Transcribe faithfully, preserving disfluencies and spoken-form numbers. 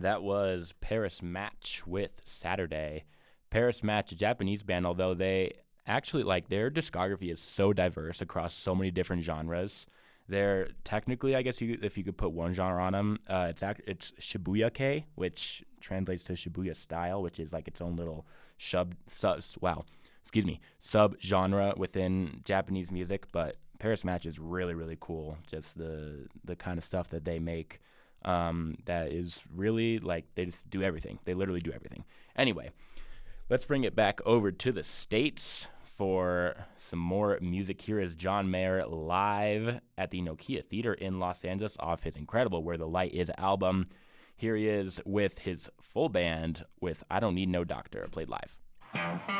That was Paris Match with Saturday. Paris Match, a Japanese band, although they actually like their discography is so diverse across so many different genres. They're technically, I guess, you if you could put one genre on them, uh, it's act, it's Shibuya-kei, which translates to Shibuya style, which is like its own little sub, sub wow, excuse me, sub genre within Japanese music. But Paris Match is really really cool. Just the the kind of stuff that they make um, that is really like they just do everything. They literally do everything. Anyway, let's bring it back over to the States for some more music. Here is John Mayer live at the Nokia Theater in Los Angeles off his incredible Where the Light Is album. Here he is with his full band with I Don't Need No Doctor, played live.